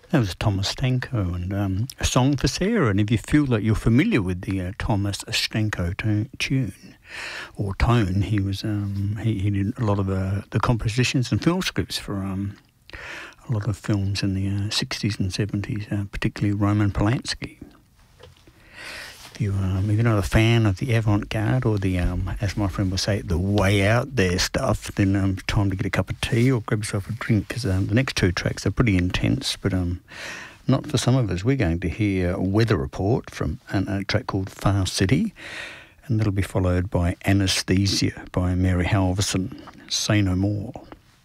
That was Thomas Stanko and A Song for Sarah. And if you feel like you're familiar with the Thomas Stanko tune or tone, he was he did a lot of the compositions and film scripts for a lot of films in the 60s and 70s, particularly Roman Polanski. If you're not a fan of the avant-garde or the, as my friend will say, the way out there stuff, then time to get a cup of tea or grab yourself a drink, because the next two tracks are pretty intense, but not for some of us. We're going to hear Weather Report from a track called Far City, and that'll be followed by Anesthesia by Mary Halvorson. Say No More.